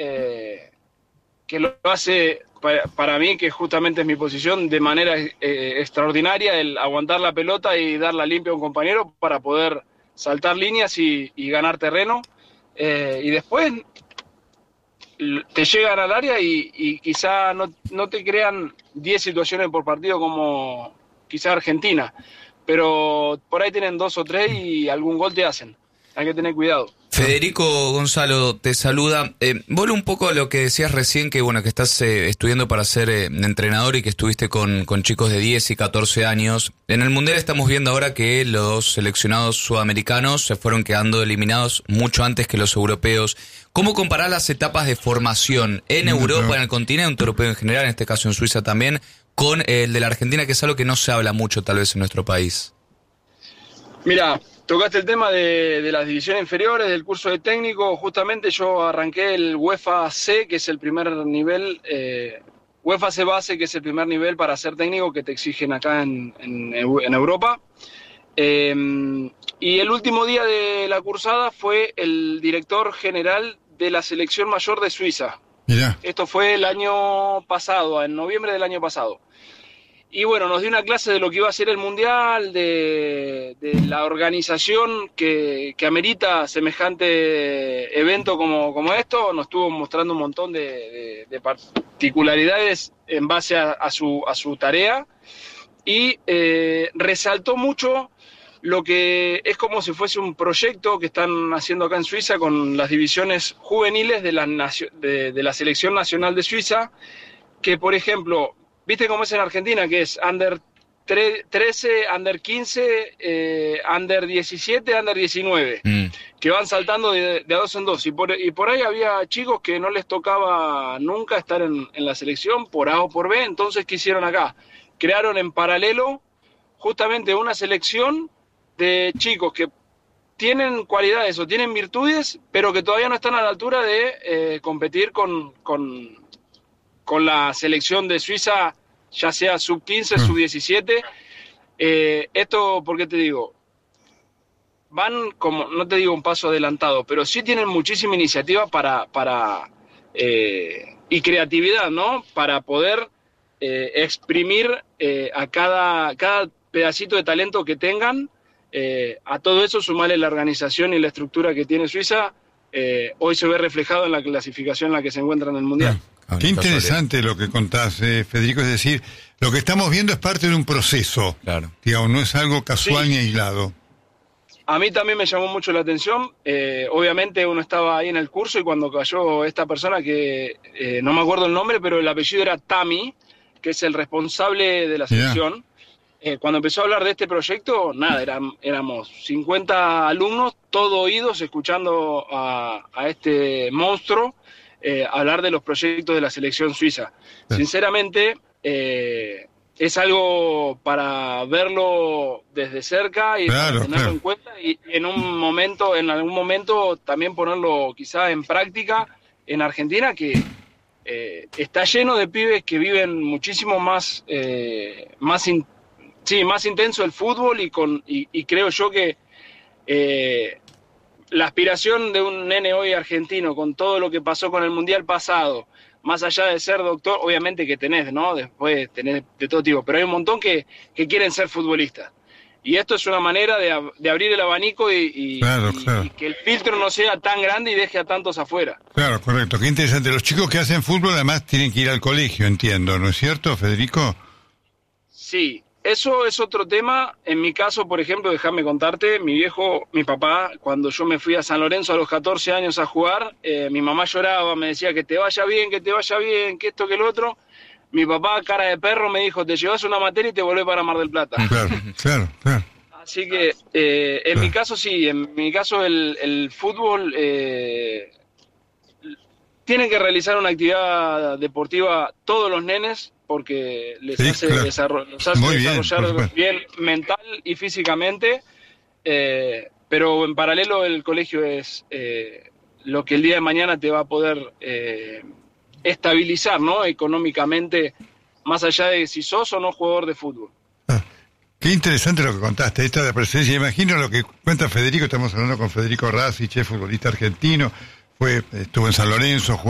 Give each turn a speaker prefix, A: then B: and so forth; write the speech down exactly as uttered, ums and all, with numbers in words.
A: eh, que lo hace para, para mí, que justamente es mi posición, de manera eh, extraordinaria, el aguantar la pelota y darla limpia a un compañero para poder saltar líneas y, y ganar terreno. Eh, y después te llegan al área y, y quizá no, no te crean diez situaciones por partido como quizá Argentina, pero por ahí tienen dos o tres y algún gol te hacen. Hay que tener cuidado.
B: Federico Gonzalo te saluda. Eh, vuelvo un poco a lo que decías recién, que bueno, que estás eh, estudiando para ser eh, entrenador y que estuviste con, con chicos de diez y catorce años. En el Mundial estamos viendo ahora que los seleccionados sudamericanos se fueron quedando eliminados mucho antes que los europeos. ¿Cómo comparás las etapas de formación en Europa, en el continente europeo en general, en este caso en Suiza también, con el de la Argentina, que es algo que no se habla mucho tal vez en nuestro país?
A: Mira, tocaste el tema de, de las divisiones inferiores, del curso de técnico. Justamente yo arranqué el UEFA C, que es el primer nivel, eh, UEFA C base, que es el primer nivel para ser técnico que te exigen acá en, en, en Europa. Eh, y el último día de la cursada fue el director general de la selección mayor de Suiza.
C: Mirá.
A: Esto fue el año pasado, en noviembre del año pasado. Y bueno, nos dio una clase de lo que iba a ser el Mundial, de, de la organización que, que amerita semejante evento como, como esto. Nos estuvo mostrando un montón de, de, de particularidades en base a, a, su, a su tarea. Y eh, resaltó mucho lo que es como si fuese un proyecto que están haciendo acá en Suiza con las divisiones juveniles de la, de, de la selección nacional de Suiza, que por ejemplo... ¿Viste cómo es en Argentina? Que es under trece, under quince, eh, under diecisiete, under diecinueve, mm. que van saltando de, de a dos en dos. Y por, y por ahí había chicos que no les tocaba nunca estar en, en la selección, por A o por B. Entonces, ¿qué hicieron acá? Crearon en paralelo justamente una selección de chicos que tienen cualidades o tienen virtudes, pero que todavía no están a la altura de eh, competir con... con con la selección de Suiza, ya sea sub quince, sub diecisiete. Eh, esto, ¿por qué te digo? Van como, no te digo un paso adelantado, pero sí tienen muchísima iniciativa para, para eh, y creatividad, ¿no? Para poder eh, exprimir eh, a cada, cada pedacito de talento que tengan. Eh, a todo eso sumarle la organización y la estructura que tiene Suiza. Eh, hoy se ve reflejado en la clasificación en la que se encuentra en el Mundial.
C: Ah, qué interesante lo que contás, eh, Federico, es decir, lo que estamos viendo es parte de un proceso, claro. Digamos, no es algo casual sí. ni aislado.
A: A mí también me llamó mucho la atención, eh, obviamente uno estaba ahí en el curso y cuando cayó esta persona que eh, no me acuerdo el nombre, pero el apellido era Tami, que es el responsable de la selección. Eh, cuando empezó a hablar de este proyecto, nada, eran, éramos cincuenta alumnos, todos oídos, escuchando a, a este monstruo eh, hablar de los proyectos de la selección suiza. Sí. Sinceramente, eh, es algo para verlo desde cerca y
C: claro,
A: para tenerlo
C: claro.
A: en cuenta y en un momento, en algún momento también ponerlo quizá en práctica en Argentina, que eh, está lleno de pibes que viven muchísimo más, eh, más in, sí, más intenso el fútbol y con y, y creo yo que eh, la aspiración de un nene hoy argentino con todo lo que pasó con el Mundial pasado, más allá de ser doctor, obviamente que tenés, ¿no? Después tenés de todo tipo, pero hay un montón que, que quieren ser futbolistas. Y esto es una manera de, de abrir el abanico y, y,
C: claro,
A: y,
C: claro.
A: y que el filtro no sea tan grande y deje a tantos afuera.
C: Claro, correcto. Qué interesante. Los chicos que hacen fútbol además tienen que ir al colegio, entiendo, ¿no es cierto, Federico?
A: Sí. Eso es otro tema. En mi caso, por ejemplo, déjame contarte, mi viejo, mi papá, cuando yo me fui a San Lorenzo a los catorce años a jugar, eh, mi mamá lloraba, me decía que te vaya bien, que te vaya bien, que esto, que lo otro. Mi papá, cara de perro, me dijo, te llevas una materia y te volvés para Mar del Plata.
C: Claro, claro, claro.
A: Así que, eh, en claro. mi caso sí, en mi caso el, el fútbol... Eh, tienen que realizar una actividad deportiva todos los nenes, porque les sí, hace, claro. desarro- los hace desarrollar bien, bien mental y físicamente, eh, pero en paralelo el colegio es eh, lo que el día de mañana te va a poder eh, estabilizar, ¿no? Económicamente, más allá de si sos o no jugador de fútbol.
C: Ah, qué interesante lo que contaste, esta de presencia. Imagino lo que cuenta Federico, estamos hablando con Federico Rassich, futbolista argentino, fue, estuvo en San Lorenzo,